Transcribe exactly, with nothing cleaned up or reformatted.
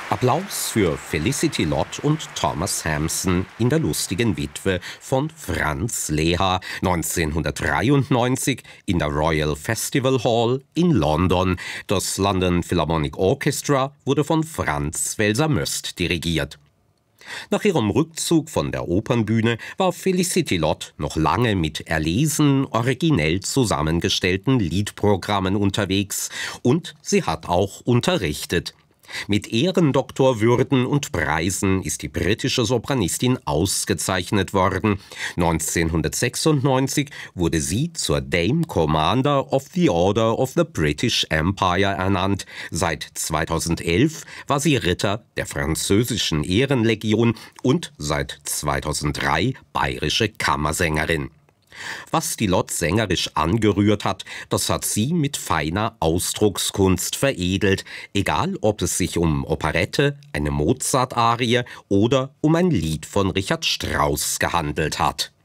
Applaus für Felicity Lott und Thomas Hampson in der lustigen Witwe von Franz Leha neunzehnhundertdreiundneunzig in der Royal Festival Hall in London. Das London Philharmonic Orchestra wurde von Franz Welser-Möst dirigiert. Nach ihrem Rückzug von der Opernbühne war Felicity Lott noch lange mit erlesen, originell zusammengestellten Liedprogrammen unterwegs und sie hat auch unterrichtet. Mit Ehrendoktorwürden und Preisen ist die britische Sopranistin ausgezeichnet worden. neunzehnhundertsechsundneunzig wurde sie zur Dame Commander of the Order of the British Empire ernannt. Seit zweitausendelf war sie Ritter der französischen Ehrenlegion und seit zweitausenddrei bayerische Kammersängerin. Was die Lott sängerisch angerührt hat, das hat sie mit feiner Ausdruckskunst veredelt, egal ob es sich um Operette, eine Mozart-Arie oder um ein Lied von Richard Strauss gehandelt hat.